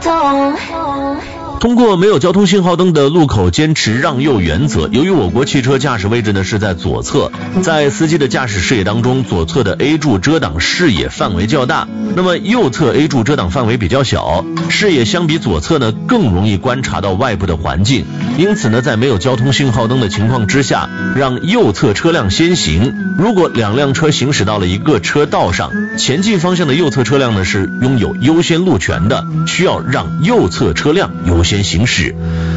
通过没有交通信号灯的路口坚持让右原则，由于我国汽车驾驶位置呢是在左侧，在司机的驾驶视野当中，左侧的 A 柱遮挡视野范围较大，那么右侧 A 柱遮挡范围比较小，视野相比左侧呢更容易观察到外部的环境，因此呢在没有交通信号灯的情况之下，让右侧车辆先行。如果两辆车行驶到了一个车道上，前进方向的右侧车辆呢是拥有优先路权的，需要让右侧车辆优先行驶。